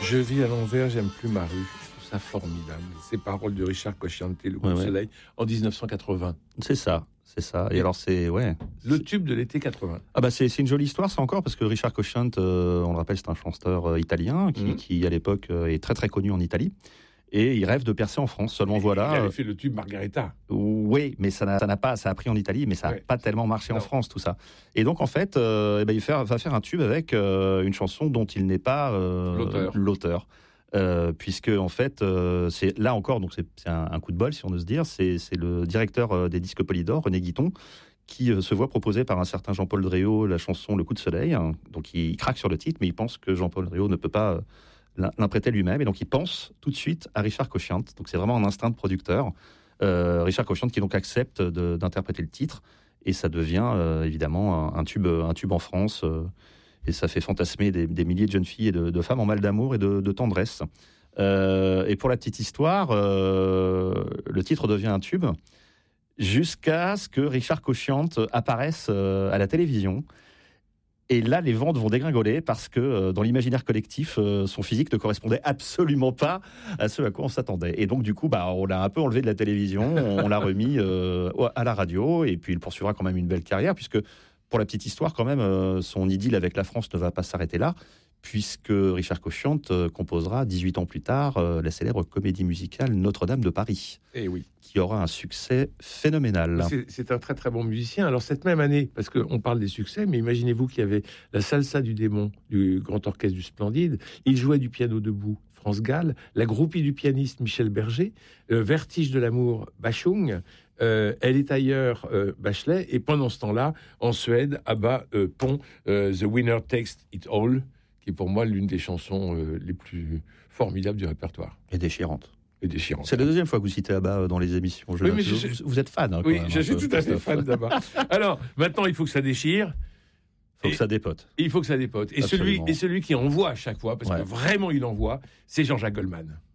Je vis à l'envers, j'aime plus ma rue. Je trouve ça formidable. Ces paroles de Richard Cocciante, Le Coup de Soleil, en 1980. C'est ça. Et alors, c'est le tube de l'été 80. Ah bah c'est une jolie histoire, ça encore, parce que Richard Cocciante, on le rappelle, c'est un chanteur italien qui à l'époque est très très connu en Italie. Et il rêve de percer en France. Seulement voilà. Il avait fait le tube Margareta. Oui, mais ça a pris en Italie, mais ça n'a pas tellement marché en France, tout ça. Et donc en fait, il va faire un tube avec une chanson dont il n'est pas l'auteur. Puisque en fait, c'est là encore, donc c'est un coup de bol, si on ose dire. C'est le directeur des disques Polydor, René Guiton, qui se voit proposer par un certain Jean-Paul Dréau la chanson Le Coup de Soleil. Donc il craque sur le titre, mais il pense que Jean-Paul Dréau ne peut pas l'imprêter lui-même, et donc il pense tout de suite à Richard Cocciante. Donc c'est vraiment un instinct de producteur. Richard Cocciante qui donc accepte d'interpréter le titre, et ça devient évidemment un tube en France. Et ça fait fantasmer des milliers de jeunes filles et de femmes en mal d'amour et de tendresse. Et pour la petite histoire, le titre devient un tube jusqu'à ce que Richard Cocciante apparaisse à la télévision. Et là, les ventes vont dégringoler parce que dans l'imaginaire collectif, son physique ne correspondait absolument pas à ce à quoi on s'attendait. Et donc, du coup, on l'a un peu enlevé de la télévision, on l'a remis à la radio, et puis il poursuivra quand même une belle carrière, puisque, pour la petite histoire quand même, son idylle avec la France ne va pas s'arrêter là, puisque Richard Cocciante composera 18 ans plus tard la célèbre comédie musicale Notre-Dame de Paris. Eh oui. Qui aura un succès phénoménal. C'est un très très bon musicien. Alors cette même année, parce qu'on parle des succès, mais imaginez-vous qu'il y avait la Salsa du Démon du Grand Orchestre du Splendide, il jouait du piano debout, France Gall, la groupie du pianiste Michel Berger, Vertige de l'amour, Bachung, Elle est ailleurs, Bachelet, et pendant ce temps-là, en Suède, ABBA pond The Winner Takes It All, qui est pour moi l'une des chansons les plus formidables du répertoire. Et déchirante. C'est la deuxième fois que vous citez ABBA dans les émissions. Vous êtes fan. Oui, je suis tout à fait fan d'ABBA. Alors, maintenant, il faut que ça déchire. Il faut que ça dépote. Il faut que ça dépote. Et celui qui envoie à chaque fois, parce que vraiment il envoie, c'est Jean-Jacques Goldman.